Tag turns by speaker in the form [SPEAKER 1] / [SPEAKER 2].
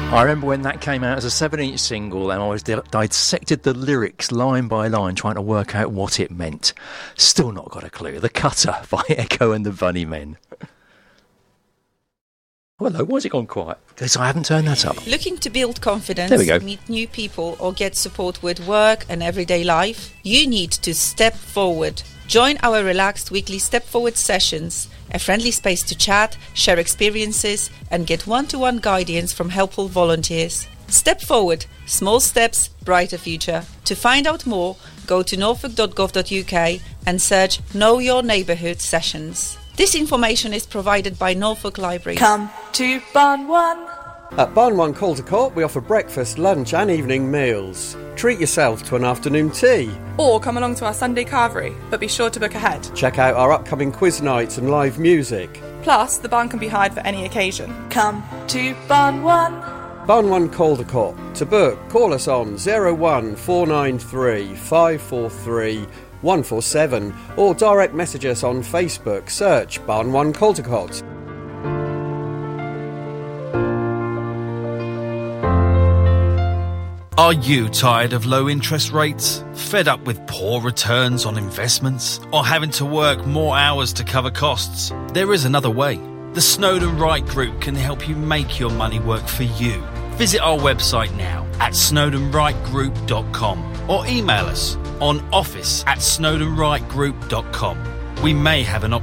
[SPEAKER 1] I remember when that came out as a 7-inch single and I dissected the lyrics line by line trying to work out what it meant. Still not got a clue. The Cutter by Echo and the Bunnymen. Hello, why has it gone quiet? Because I haven't turned that up.
[SPEAKER 2] Looking to build confidence,
[SPEAKER 1] there we go.
[SPEAKER 2] Meet new people or get support with work and everyday life? You need to step forward. Join our relaxed weekly Step Forward sessions, a friendly space to chat, share experiences and get one-to-one guidance from helpful volunteers. Step Forward. Small steps, brighter future. To find out more, go to norfolk.gov.uk and search Know Your Neighbourhood sessions. This information is provided by Norfolk Library.
[SPEAKER 3] Come to Barn One.
[SPEAKER 4] At Barn One Caldercourt, we offer breakfast, lunch and evening meals. Treat yourself to an afternoon tea.
[SPEAKER 5] Or come along to our Sunday carvery, but be sure to book ahead.
[SPEAKER 4] Check out our upcoming quiz nights and live music.
[SPEAKER 5] Plus, the barn can be hired for any occasion.
[SPEAKER 3] Come to Barn One.
[SPEAKER 4] Barn One Caldercourt. To book, call us on 01493 543 147 or direct message us on Facebook. Search Barn One Caldercourt.
[SPEAKER 6] Are you tired of low interest rates? Fed up with poor returns on investments? Or having to work more hours to cover costs? There is another way. The Snowden Wright Group can help you make your money work for you. Visit our website now at snowdenwrightgroup.com or email us on office@snowdenwrightgroup.com. We may have an option